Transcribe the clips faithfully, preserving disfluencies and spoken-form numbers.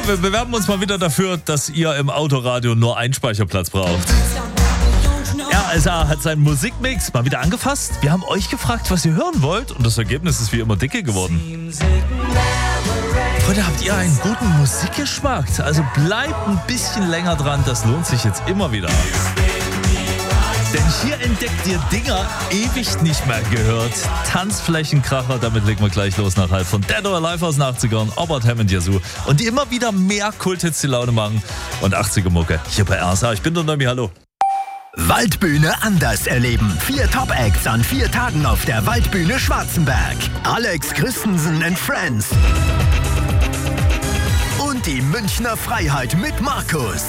Wir bewerben uns mal wieder dafür, dass ihr im Autoradio nur einen Speicherplatz braucht. R S A hat seinen Musikmix mal wieder angefasst. Wir haben euch gefragt, was ihr hören wollt, und das Ergebnis ist wie immer dicke geworden. Freunde, habt ihr einen guten Musikgeschmack? Also bleibt ein bisschen länger dran, das lohnt sich jetzt immer wieder. Denn hier entdeckt ihr Dinger ewig nicht mehr gehört. Tanzflächenkracher, damit legen wir gleich los nach halb von Dead or Alive aus den achtzigern, Albert Hammond Yazoo. Und die immer wieder mehr Kulthits die Laune machen. Und achtziger-Mucke hier bei R S A. Ich bin der Nomi, hallo. Waldbühne anders erleben. Vier Top-Acts an vier Tagen auf der Waldbühne Schwarzenberg. Alex Christensen and Friends. Und die Münchner Freiheit mit Markus.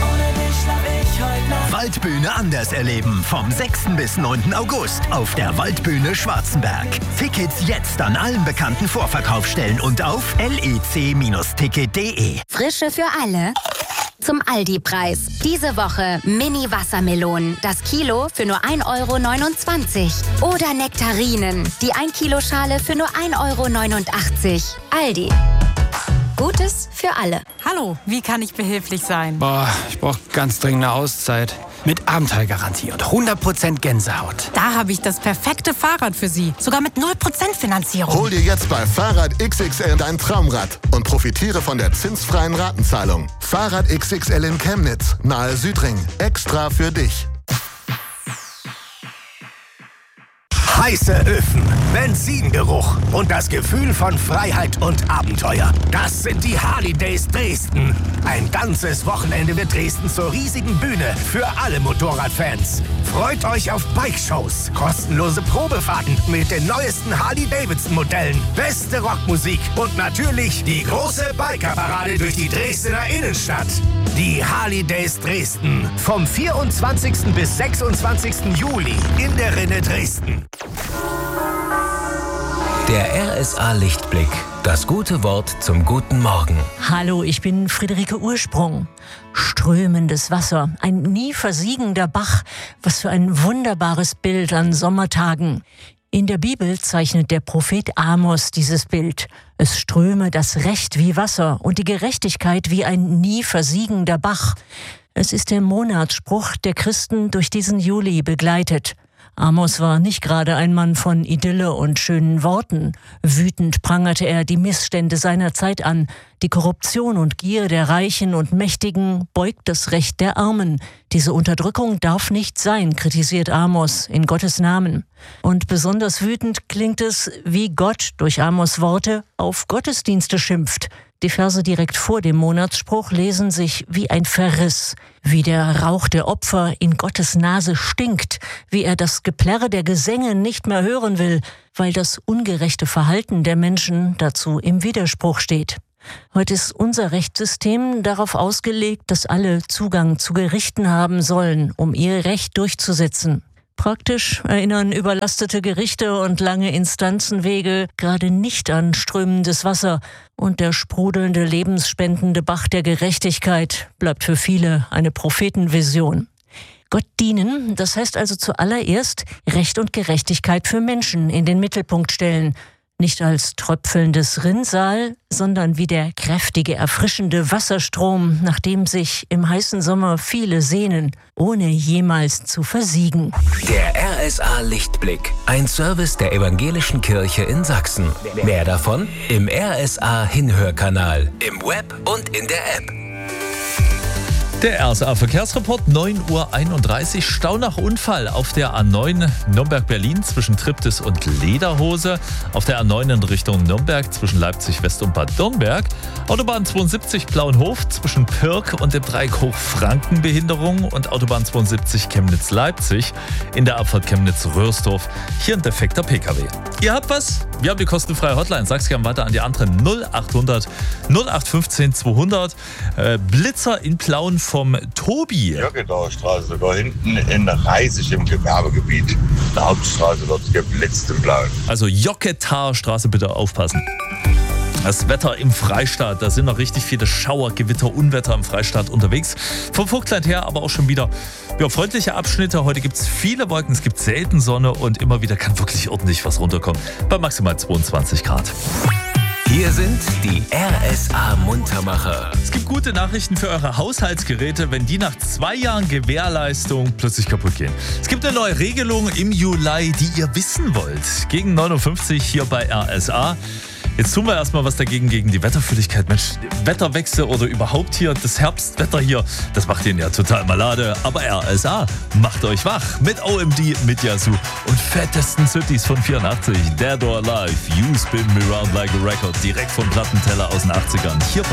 Waldbühne anders erleben vom sechsten bis neunten August auf der Waldbühne Schwarzenberg. Tickets jetzt an allen bekannten Vorverkaufsstellen und auf lec Ticket punkt de. Frische für alle. Zum Aldi-Preis. Diese Woche Mini-Wassermelonen. Das Kilo für nur ein Euro neunundzwanzig. Oder Nektarinen. Die ein Kilo Schale für nur ein Euro neunundachtzig. Aldi. Gutes für alle. Hallo, wie kann ich behilflich sein? Boah, ich brauche ganz dringend eine Auszeit. Mit Abenteuergarantie und hundert Prozent Gänsehaut. Da habe ich das perfekte Fahrrad für Sie. Sogar mit null Prozent Finanzierung. Hol dir jetzt bei Fahrrad X X L dein Traumrad und profitiere von der zinsfreien Ratenzahlung. Fahrrad X X L in Chemnitz, nahe Südring. Extra für dich. Heiße Öfen, Benzingeruch und das Gefühl von Freiheit und Abenteuer. Das sind die Harley Days Dresden. Ein ganzes Wochenende wird Dresden zur riesigen Bühne für alle Motorradfans. Freut euch auf Bike-Shows, kostenlose Probefahrten mit den neuesten Harley-Davidson-Modellen, beste Rockmusik und natürlich die große Bikerparade durch die Dresdner Innenstadt. Die Harley Days Dresden vom vierundzwanzigsten bis sechsundzwanzigsten Juli in der Rinne Dresden. Der R S A Lichtblick. Das gute Wort zum guten Morgen. Hallo, ich bin Friederike Ursprung. Strömendes Wasser, ein nie versiegender Bach. Was für ein wunderbares Bild an Sommertagen. In der Bibel zeichnet der Prophet Amos dieses Bild. Es ströme das Recht wie Wasser und die Gerechtigkeit wie ein nie versiegender Bach. Es ist der Monatsspruch, der Christen durch diesen Juli begleitet. Amos war nicht gerade ein Mann von Idylle und schönen Worten. Wütend prangerte er die Missstände seiner Zeit an. Die Korruption und Gier der Reichen und Mächtigen beugt das Recht der Armen. Diese Unterdrückung darf nicht sein, kritisiert Amos in Gottes Namen. Und besonders wütend klingt es, wie Gott durch Amos Worte auf Gottesdienste schimpft. Die Verse direkt vor dem Monatsspruch lesen sich wie ein Verriss, wie der Rauch der Opfer in Gottes Nase stinkt, wie er das Geplärre der Gesänge nicht mehr hören will, weil das ungerechte Verhalten der Menschen dazu im Widerspruch steht. Heute ist unser Rechtssystem darauf ausgelegt, dass alle Zugang zu Gerichten haben sollen, um ihr Recht durchzusetzen. Praktisch erinnern überlastete Gerichte und lange Instanzenwege gerade nicht an strömendes Wasser, und der sprudelnde, lebensspendende Bach der Gerechtigkeit bleibt für viele eine Prophetenvision. Gott dienen, das heißt also zuallererst Recht und Gerechtigkeit für Menschen in den Mittelpunkt stellen. Nicht als tröpfelndes Rinnsal, sondern wie der kräftige, erfrischende Wasserstrom, nach dem sich im heißen Sommer viele sehnen, ohne jemals zu versiegen. Der R S A Lichtblick, ein Service der Evangelischen Kirche in Sachsen. Mehr davon im R S A Hinhörkanal, im Web und in der App. Der R S A-Verkehrsreport, neun Uhr einunddreißig. Stau nach Unfall auf der A neun Nürnberg-Berlin zwischen Triptis und Lederhose. Auf der A neun in Richtung Nürnberg zwischen Leipzig West und Bad Dürnberg. Autobahn zweiundsiebzig Blauenhof zwischen Pirk und dem Dreieck Hochfranken Behinderung. Und Autobahn zweiundsiebzig Chemnitz-Leipzig in der Abfahrt Chemnitz-Röhrsdorf. Hier ein defekter P K W. Ihr habt was? Wir haben die kostenfreie Hotline. Sag's gerne weiter an die anderen null achthundert null acht fünfzehn zweihundert. Äh, Blitzer in Plauen vom Tobi. Jöcketer Straße, sogar hinten in Reisig im Gewerbegebiet. Der Hauptstraße wird geblitzt im Blauen. Also Jocketar Straße, bitte aufpassen. Das Wetter im Freistaat, da sind noch richtig viele Schauer, Gewitter, Unwetter im Freistaat unterwegs. Vom Vogtland her aber auch schon wieder ja, freundliche Abschnitte. Heute gibt es viele Wolken, es gibt selten Sonne und immer wieder kann wirklich ordentlich was runterkommen. Bei maximal zweiundzwanzig Grad. Hier sind die R S A Muntermacher. Es gibt gute Nachrichten für eure Haushaltsgeräte, wenn die nach zwei Jahren Gewährleistung plötzlich kaputt gehen. Es gibt eine neue Regelung im Juli, die ihr wissen wollt. Gegen neunundfünfzig hier bei R S A. Jetzt tun wir erstmal was dagegen, gegen die Wetterfühligkeit. Mensch, Wetterwechsel oder überhaupt hier das Herbstwetter hier, das macht den ja total malade. Aber R S A macht euch wach mit O M D, mit Yazoo und fettesten Cities von vierundachtzig. Dead or Alive, You Spin Me Round Like a Record, direkt vom Plattenteller aus den achtzigern. Hier bei